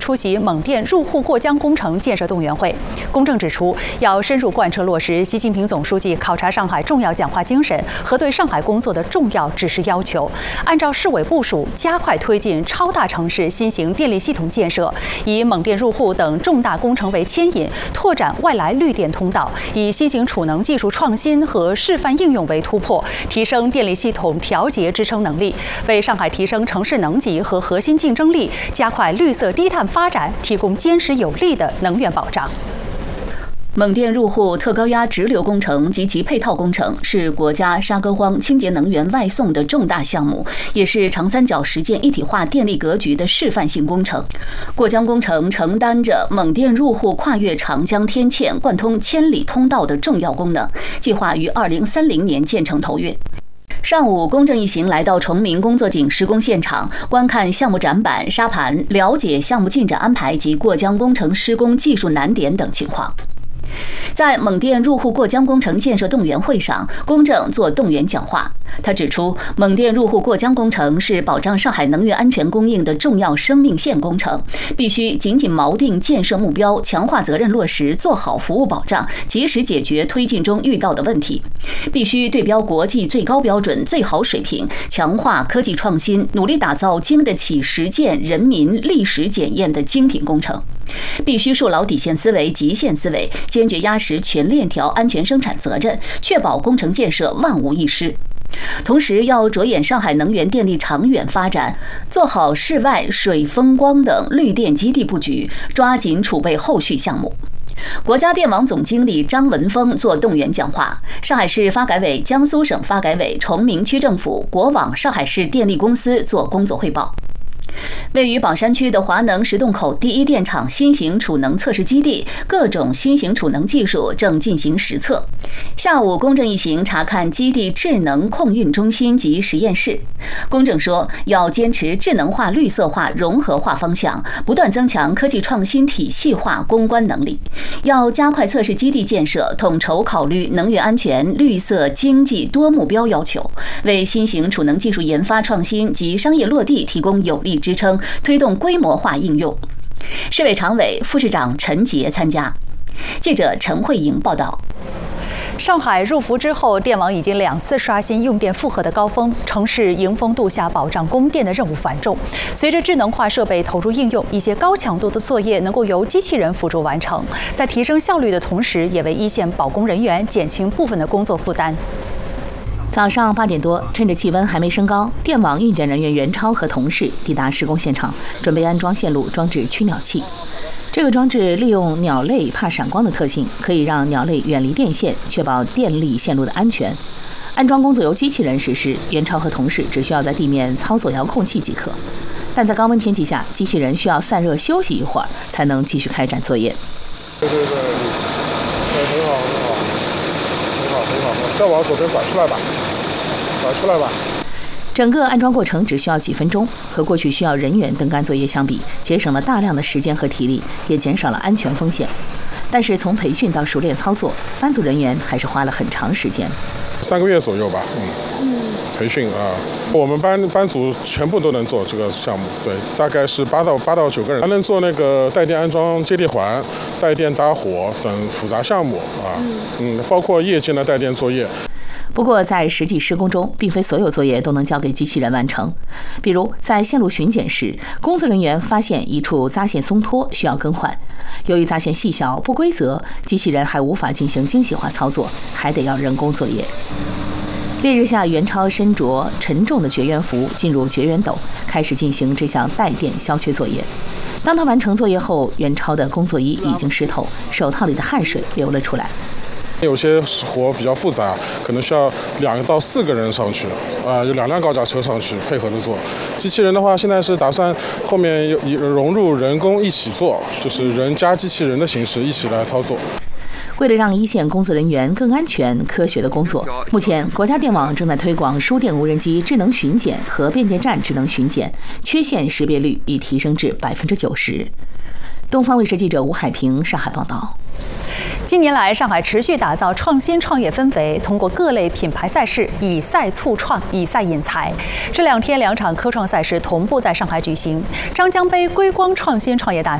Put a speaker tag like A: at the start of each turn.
A: 出席蒙电入沪过江工程建设动员会。公正指出，要深入贯彻落实习近平总书记考察上海重要讲话精神和对上海工作的重要指示要求，按照市委部署，加快推进超大城市新型电力系统建设，以蒙电入沪等重大工程为牵引，拓展外来绿电通道，以新型储能技术创新和示范应用为突破，提升电力系统调节支撑能力，为上海提升城市能级和核心竞争力、加快绿色低碳发展提供坚实有力的能源保障。
B: 蒙电入沪特高压直流工程及其配套工程是国家沙戈荒清洁能源外送的重大项目，也是长三角实践一体化电力格局的示范性工程。过江工程承担着蒙电入沪跨越长江天堑、贯通千里通道的重要功能，计划于2030年建成投月。上午，公正一行来到崇明工作井施工现场，观看项目展板、沙盘，了解项目进展安排及过江工程施工技术难点等情况。在蒙电入沪过江工程建设动员会上，公正做动员讲话。他指出，蒙电入沪过江工程是保障上海能源安全供应的重要生命线工程，必须紧紧锚定建设目标，强化责任落实，做好服务保障，及时解决推进中遇到的问题。必须对标国际最高标准、最好水平，强化科技创新，努力打造经得起实践、人民历史检验的精品工程。必须树牢底线思维、极限思维，坚决压实全链条安全生产责任，确保工程建设万无一失。同时，要着眼上海能源电力长远发展，做好室外、水、风、光等绿电基地布局，抓紧储备后续项目。国家电网总经理张文峰做动员讲话，上海市发改委、江苏省发改委、崇明区政府、国网上海市电力公司做工作汇报。位于宝山区的华能石洞口第一电厂新型储能测试基地，各种新型储能技术正进行实测。下午，公正一行查看基地智能控运中心及实验室。公正说，要坚持智能化、绿色化、融合化方向，不断增强科技创新体系化攻关能力。要加快测试基地建设，统筹考虑能源安全、绿色经济多目标要求，为新型储能技术研发创新及商业落地提供有力支撑，推动规模化应用。市委常委、副市长陈杰参加。记者陈慧莹报道。
A: 上海入伏之后，电网已经2次刷新用电负荷的高峰，城市迎风度夏保障供电的任务繁重。随着智能化设备投入应用，一些高强度的作业能够由机器人辅助完成，在提升效率的同时，也为一线保工人员减轻部分的工作负担。
C: 早上8点多，趁着气温还没升高，电网运检人员袁超和同事抵达施工现场，准备安装线路装置驱鸟器。这个装置利用鸟类怕闪光的特性，可以让鸟类远离电线，确保电力线路的安全。安装工作由机器人实施，袁超和同事只需要在地面操作遥控器即可。但在高温天气下，机器人需要散热休息一会儿，才能继续开展作业。
D: 对，很好，再往左边转出来吧。
C: 整个安装过程只需要几分钟，和过去需要人员登杆作业相比，节省了大量的时间和体力，也减少了安全风险。但是从培训到熟练操作，班组人员还是花了很长时间
D: ，3个月左右吧。培训啊，我们班组全部都能做这个项目，对，大概是8到9个人，还能做那个带电安装接地环、带电打火等复杂项目啊，包括夜间的带电作业。
C: 不过，在实际施工中，并非所有作业都能交给机器人完成。比如，在线路巡检时，工作人员发现一处匝线松脱，需要更换。由于匝线细小不规则，机器人还无法进行精细化操作，还得要人工作业。烈日下，袁超身着沉重的绝缘服，进入绝缘斗，开始进行这项带电消缺作业。当他完成作业后，袁超的工作衣已经湿透，手套里的汗水流了出来。
D: 有些活比较复杂，可能需要2到4个人上去，有2辆高架车上去配合着做。机器人的话，现在是打算后面融入人工一起做，就是人加机器人的形式一起来操作。
C: 为了让一线工作人员更安全、科学的工作，目前国家电网正在推广输电无人机智能巡检和变电站智能巡检，缺陷识别率已提升至90%。东方卫视记者吴海平上海报道。
A: 近年来，上海持续打造创新创业氛围，通过各类品牌赛事以赛促创，以赛引才。这2天2场科创赛事同步在上海举行，张江杯硅光创新创业大赛